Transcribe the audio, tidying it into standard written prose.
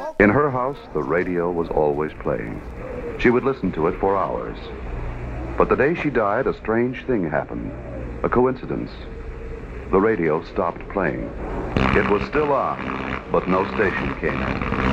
In her house, the radio was always playing. She would listen to it for hours. But the day she died, a strange thing happened. A coincidence. The radio stopped playing. It was still on, but no station came in.